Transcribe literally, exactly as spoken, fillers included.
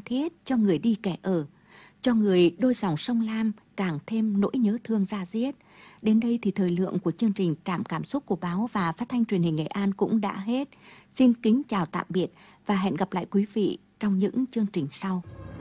thiết cho người đi kẻ ở, cho người đôi dòng sông Lam càng thêm nỗi nhớ thương da diết. Đến đây thì thời lượng của chương trình Trạm Cảm Xúc của báo và phát thanh truyền hình Nghệ An cũng đã hết. Xin kính chào tạm biệt và hẹn gặp lại quý vị trong những chương trình sau.